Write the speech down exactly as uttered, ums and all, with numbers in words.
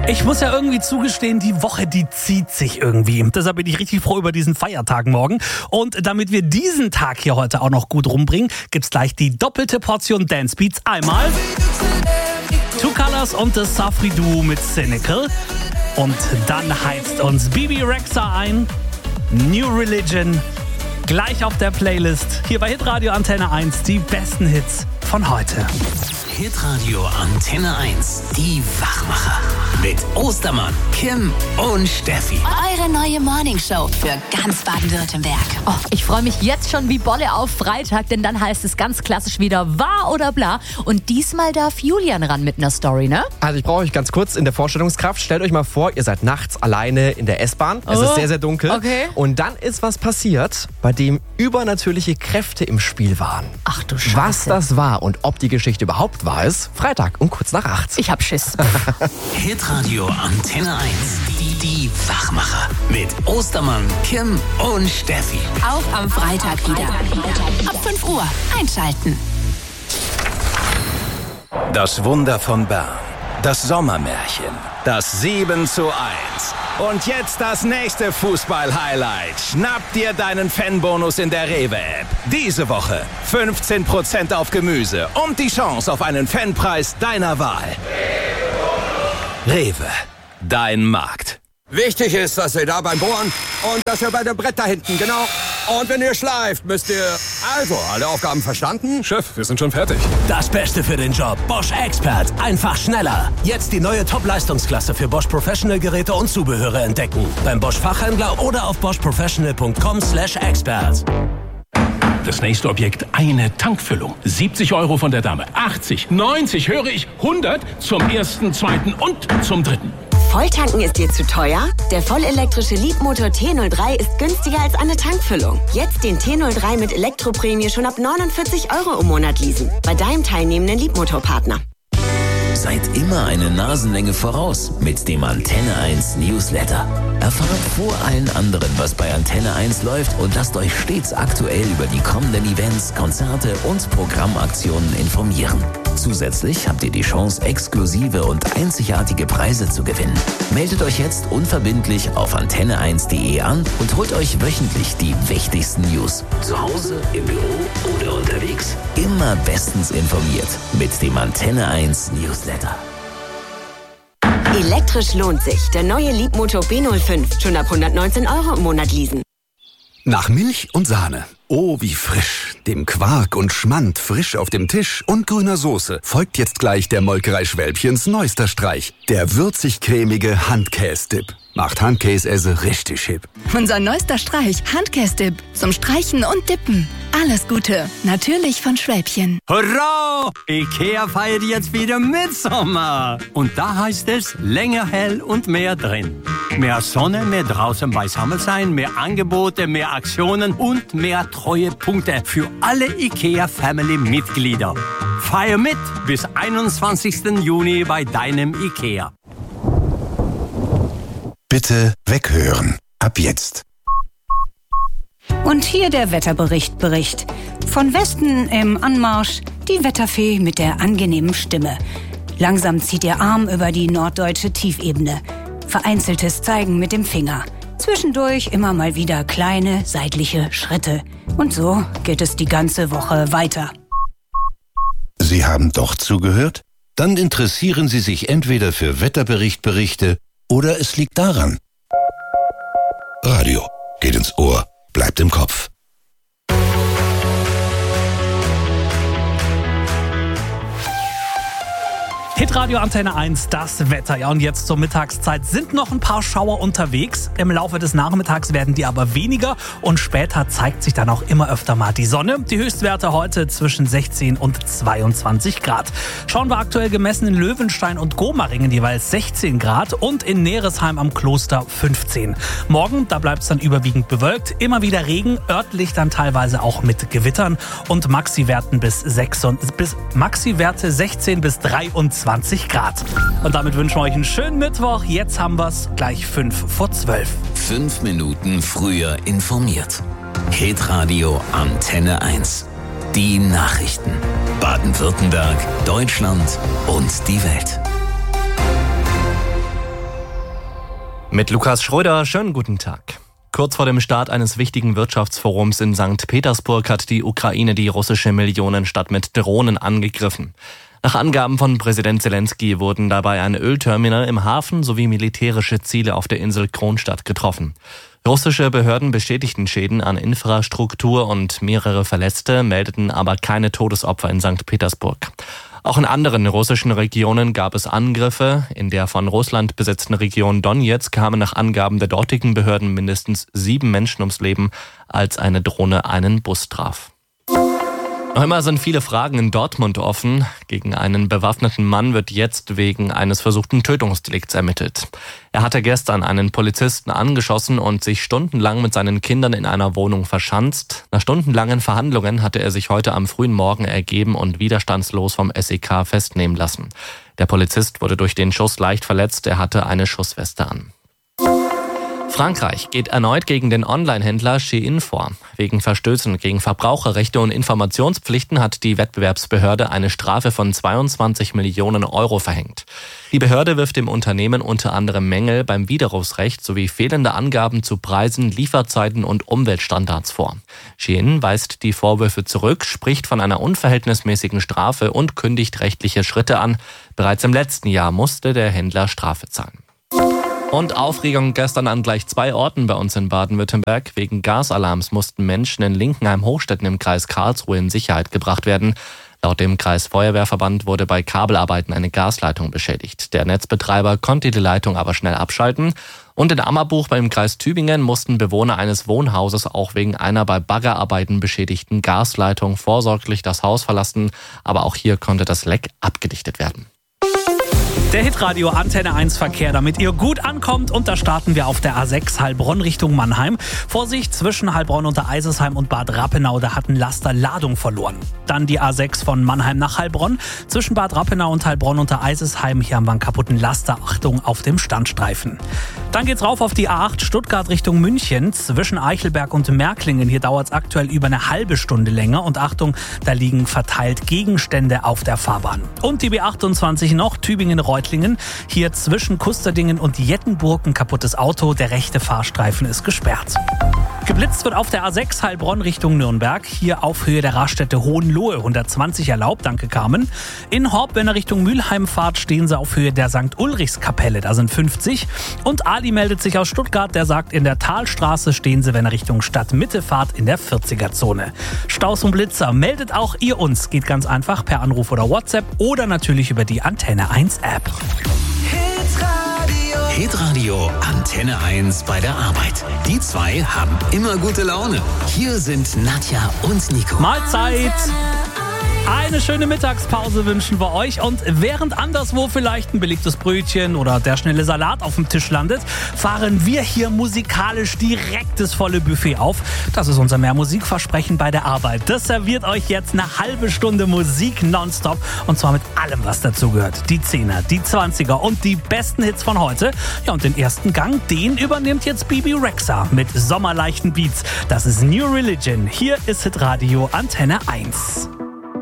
Ich muss ja irgendwie zugestehen, die Woche, die zieht sich irgendwie. Deshalb bin ich richtig froh über diesen Feiertag morgen. Und damit wir diesen Tag hier heute auch noch gut rumbringen, gibt's gleich die doppelte Portion Dance Beats. Einmal Two Colors und das Safri Duo mit Cynical. Und dann heizt uns Bibi Rexha ein. New Religion. Gleich auf der Playlist. Hier bei Hitradio Antenne eins die besten Hits von heute. Hitradio Antenne eins, die Wachmacher. Mit Ostermann, Kim und Steffi. Eure neue Morningshow für ganz Baden-Württemberg. Oh, ich freue mich jetzt schon wie Bolle auf Freitag, denn dann heißt es ganz klassisch wieder wahr oder bla. Und diesmal darf Julian ran mit einer Story, ne? Also ich brauche euch ganz kurz in der Vorstellungskraft. Stellt euch mal vor, ihr seid nachts alleine in der S-Bahn. Es Oh, ist sehr, sehr dunkel. okay. Und dann ist was passiert, bei dem übernatürliche Kräfte im Spiel waren. Ach du Scheiße. Was das war und ob die Geschichte überhaupt wahr ist, Freitag um kurz nach acht. Ich hab Schiss. Hitradio Antenne eins, die, die Wachmacher. Mit Ostermann, Kim und Steffi. Auch am Freitag wieder. Ab fünf Uhr einschalten. Das Wunder von Bern. Das Sommermärchen. Das sieben zu eins. Und jetzt das nächste Fußball-Highlight. Schnapp dir deinen Fanbonus in der Rewe-App. Diese Woche fünfzehn Prozent auf Gemüse und die Chance auf einen Fanpreis deiner Wahl. Rewe, dein Markt. Wichtig ist, dass ihr da beim Bohren und dass ihr bei dem Brett da hinten, genau. Und wenn ihr schleift, müsst ihr... Also, alle Aufgaben verstanden? Chef, wir sind schon fertig. Das Beste für den Job. Bosch Expert. Einfach schneller. Jetzt die neue Top-Leistungsklasse für Bosch Professional Geräte und Zubehöre entdecken. Beim Bosch Fachhändler oder auf bosch professional punkt com slash expert. Das nächste Objekt, eine Tankfüllung. siebzig Euro von der Dame. achtzig, neunzig, höre ich, hundert zum ersten, zweiten und zum dritten. Volltanken ist dir zu teuer? Der vollelektrische Leapmotor T null drei ist günstiger als eine Tankfüllung. Jetzt den T null drei mit Elektroprämie schon ab neunundvierzig Euro im Monat leasen. Bei deinem teilnehmenden Leapmotor-Partner. Seid immer eine Nasenlänge voraus mit dem Antenne eins Newsletter. Erfahrt vor allen anderen, was bei Antenne eins läuft und lasst euch stets aktuell über die kommenden Events, Konzerte und Programmaktionen informieren. Zusätzlich habt ihr die Chance, exklusive und einzigartige Preise zu gewinnen. Meldet euch jetzt unverbindlich auf antenne eins punkt de an und holt euch wöchentlich die wichtigsten News. Zu Hause, im Büro oder unterwegs. Immer bestens informiert mit dem Antenne eins Newsletter. Elektrisch lohnt sich. Der neue Leapmotor B null fünf. Schon ab hundertneunzehn Euro im Monat leasen. Nach Milch und Sahne. Oh, wie frisch. Dem Quark und Schmand frisch auf dem Tisch und grüner Soße folgt jetzt gleich der Molkerei Schwälbchens neuester Streich. Der würzig-cremige Handkäse-Dip. Macht Handkäse richtig hip. Unser neuester Streich, Handkäse-Dip. Zum Streichen und Dippen. Alles Gute. Natürlich von Schwäbchen. Hurra! Ikea feiert jetzt wieder Mitsommer. Und da heißt es, länger hell und mehr drin. Mehr Sonne, mehr draußen beisammen sein, mehr Angebote, mehr Aktionen und mehr Treuepunkte für alle Ikea-Family-Mitglieder. Feier mit bis einundzwanzigsten Juni bei deinem Ikea. Bitte weghören. Ab jetzt. Und hier der Wetterbericht Bericht. Von Westen im Anmarsch die Wetterfee mit der angenehmen Stimme. Langsam zieht ihr Arm über die norddeutsche Tiefebene. Vereinzeltes Zeigen mit dem Finger. Zwischendurch immer mal wieder kleine seitliche Schritte. Und so geht es die ganze Woche weiter. Sie haben doch zugehört? Dann interessieren Sie sich entweder für Wetterberichtberichte oder es liegt daran. Radio geht ins Ohr, bleibt im Kopf. Hitradio Antenne eins, das Wetter. Ja, und jetzt zur Mittagszeit sind noch ein paar Schauer unterwegs. Im Laufe des Nachmittags werden die aber weniger und später zeigt sich dann auch immer öfter mal die Sonne. Die Höchstwerte heute zwischen sechzehn und zweiundzwanzig Grad. Schauen wir aktuell gemessen in Löwenstein und Gomaringen jeweils sechzehn Grad und in Neresheim am Kloster fünfzehn. Morgen, da bleibt es dann überwiegend bewölkt, immer wieder Regen, örtlich dann teilweise auch mit Gewittern und Maxi-Werten bis, bis Maxi-Werte sechzehn bis dreiundzwanzig Grad. Und damit wünschen wir euch einen schönen Mittwoch. Jetzt haben wir es gleich fünf vor zwölf. Fünf Minuten früher informiert. Hitradio Antenne eins. Die Nachrichten. Baden-Württemberg, Deutschland und die Welt. Mit Lukas Schröder, schönen guten Tag. Kurz vor dem Start eines wichtigen Wirtschaftsforums in Sankt Petersburg hat die Ukraine die russische Millionenstadt mit Drohnen angegriffen. Nach Angaben von Präsident Zelensky wurden dabei ein Ölterminal im Hafen sowie militärische Ziele auf der Insel Kronstadt getroffen. Russische Behörden bestätigten Schäden an Infrastruktur und mehrere Verletzte, meldeten aber keine Todesopfer in Sankt Petersburg. Auch in anderen russischen Regionen gab es Angriffe. In der von Russland besetzten Region Donetsk kamen nach Angaben der dortigen Behörden mindestens sieben Menschen ums Leben, als eine Drohne einen Bus traf. Noch immer sind viele Fragen in Dortmund offen. Gegen einen bewaffneten Mann wird jetzt wegen eines versuchten Tötungsdelikts ermittelt. Er hatte gestern einen Polizisten angeschossen und sich stundenlang mit seinen Kindern in einer Wohnung verschanzt. Nach stundenlangen Verhandlungen hatte er sich heute am frühen Morgen ergeben und widerstandslos vom S E K festnehmen lassen. Der Polizist wurde durch den Schuss leicht verletzt. Er hatte eine Schussweste an. Frankreich geht erneut gegen den Online-Händler Shein vor. Wegen Verstößen gegen Verbraucherrechte und Informationspflichten hat die Wettbewerbsbehörde eine Strafe von zweiundzwanzig Millionen Euro verhängt. Die Behörde wirft dem Unternehmen unter anderem Mängel beim Widerrufsrecht sowie fehlende Angaben zu Preisen, Lieferzeiten und Umweltstandards vor. Shein weist die Vorwürfe zurück, spricht von einer unverhältnismäßigen Strafe und kündigt rechtliche Schritte an. Bereits im letzten Jahr musste der Händler Strafe zahlen. Und Aufregung gestern an gleich zwei Orten bei uns in Baden-Württemberg. Wegen Gasalarms mussten Menschen in Linkenheim-Hochstetten im Kreis Karlsruhe in Sicherheit gebracht werden. Laut dem Kreisfeuerwehrverband wurde bei Kabelarbeiten eine Gasleitung beschädigt. Der Netzbetreiber konnte die Leitung aber schnell abschalten. Und in Ammerbuch beim Kreis Tübingen mussten Bewohner eines Wohnhauses auch wegen einer bei Baggerarbeiten beschädigten Gasleitung vorsorglich das Haus verlassen. Aber auch hier konnte das Leck abgedichtet werden. Der Hitradio Antenne eins Verkehr, damit ihr gut ankommt. Und da starten wir auf der A sechs Heilbronn Richtung Mannheim. Vorsicht, zwischen Heilbronn unter Eisesheim und Bad Rappenau, da hat ein Laster Ladung verloren. Dann die A sechs von Mannheim nach Heilbronn. Zwischen Bad Rappenau und Heilbronn unter Eisesheim, hier haben wir einen kaputten Laster. Achtung auf dem Standstreifen. Dann geht's rauf auf die A acht Stuttgart Richtung München. Zwischen Eichelberg und Märklingen, hier dauert es aktuell über eine halbe Stunde länger. Und Achtung, da liegen verteilt Gegenstände auf der Fahrbahn. Und die B achtundzwanzig noch, Tübingen-Reutlingen. Hier zwischen Kusterdingen und Jettenburg ein kaputtes Auto. Der rechte Fahrstreifen ist gesperrt. Geblitzt wird auf der A sechs Heilbronn Richtung Nürnberg. Hier auf Höhe der Raststätte Hohenlohe hundertzwanzig erlaubt. Danke, Carmen. In Horb, wenn ihr Richtung Mülheim fahrt, stehen sie auf Höhe der Sankt Ulrichskapelle. Da sind fünfzig. Und Ali meldet sich aus Stuttgart. Der sagt, in der Talstraße stehen sie, wenn ihr Richtung Stadtmitte fahrt, in der vierziger-Zone. Staus und Blitzer meldet auch ihr uns. Geht ganz einfach per Anruf oder WhatsApp oder natürlich über die Antenne eins App. Hitradio Antenne eins bei der Arbeit. Die zwei haben immer gute Laune. Hier sind Nadja und Nico. Mahlzeit! Eine schöne Mittagspause wünschen wir euch. Und während anderswo vielleicht ein belegtes Brötchen oder der schnelle Salat auf dem Tisch landet, fahren wir hier musikalisch direkt das volle Buffet auf. Das ist unser Mehr-Musikversprechen bei der Arbeit. Das serviert euch jetzt eine halbe Stunde Musik nonstop. Und zwar mit allem, was dazugehört. Die Zehner, die Zwanziger und die besten Hits von heute. Ja, und den ersten Gang, den übernimmt jetzt Bibi Rexha mit sommerleichten Beats. Das ist New Religion. Hier ist Hitradio Antenne eins.